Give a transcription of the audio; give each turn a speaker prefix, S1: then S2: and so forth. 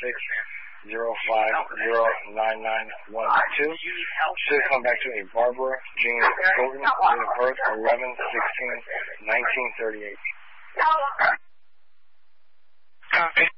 S1: Should come back to a Barbara Jean Scogan, date of birth 11/16/1938.
S2: Okay.